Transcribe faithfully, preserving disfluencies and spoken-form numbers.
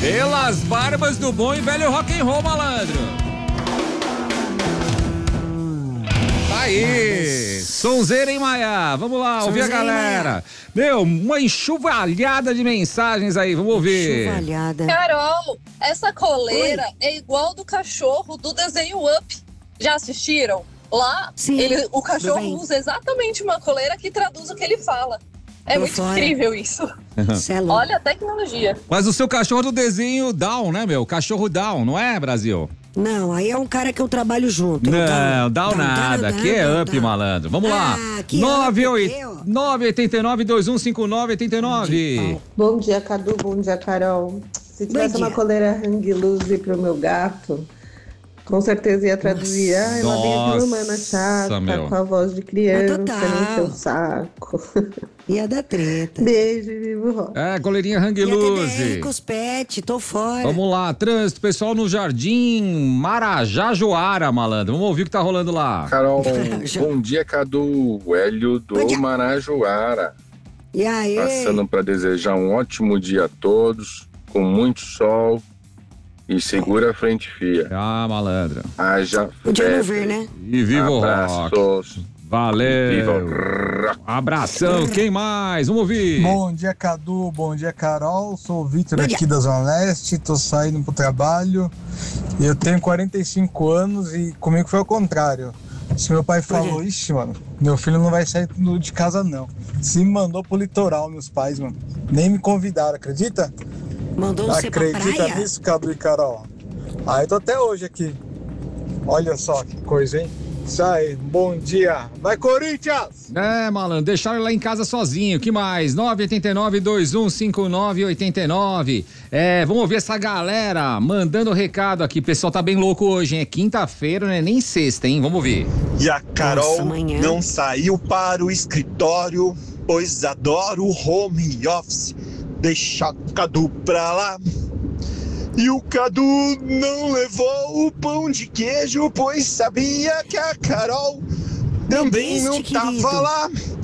Pelas barbas do bom e velho rock and roll, malandro. Tá aí, sonzeira, hein, Maia? Vamos lá, ouvir a galera. Meu, uma enxovalhada de mensagens aí, vamos ouvir. Enxovalhada. Carol, essa coleira Oi. é igual do cachorro do desenho Up. Já assistiram? Lá, Sim, ele, o cachorro usa exatamente uma coleira que traduz o que ele fala. É Tô muito fora. incrível isso. É Olha a tecnologia. Mas o seu cachorro do desenho Down, né, meu? Cachorro Down, não é, Brasil? Não, aí é um cara que eu trabalho junto. Não, não Down, down nada. Aqui é Up, malandro. Vamos lá. nove oito nove dois um cinco nove oito nove. Bom dia, Cadu. Bom dia, Carol. Se tivesse uma coleira hang loose pro meu gato, com certeza ia traduzir. Ai, lá vem aquela humana chata, meu. Com a voz de criança, no seu saco. Ia dar treta. Beijo, vivo rock. É, coleirinha hang loose. Com os pets, tô fora. Vamos lá, trânsito, pessoal no Jardim Marajajoara, malandro. Vamos ouvir o que tá rolando lá. Carol, bom dia, Cadu. O Hélio do Marajoara. E aí? Passando para desejar um ótimo dia a todos, com muito sol. E segura a frente fria. Ah, malandro. Haja Podia não vir, né? E viva o rock. Valeu. Viva o rock. Abração. Quem mais? Vamos ouvir. Bom dia, Cadu. Bom dia, Carol. Sou o Vitor aqui da Zona Leste. Tô saindo pro trabalho. Eu tenho quarenta e cinco anos e comigo foi ao contrário. Se meu pai falou, ixi, mano, meu filho não vai sair de casa, não. Se me mandou pro litoral, meus pais, mano. Nem me convidaram, acredita? Mandou você pra praia? Acredita nisso, Cadu e Carol? Aí tô até hoje aqui. Olha só que coisa, hein? Isso aí, bom dia. Vai, Corinthians! É, malandro, deixaram ele lá em casa sozinho. Que mais? nove oito nove dois um cinco nove oito nove. É, vamos ouvir essa galera mandando recado aqui. O pessoal tá bem louco hoje, hein? É quinta-feira, não é nem sexta, hein? Vamos ouvir. E a Carol Nossa, não saiu para o escritório, pois adora o home office. Deixa o Cadu pra lá. E o Cadu não levou o pão de queijo, pois sabia que a Carol também não tava lá.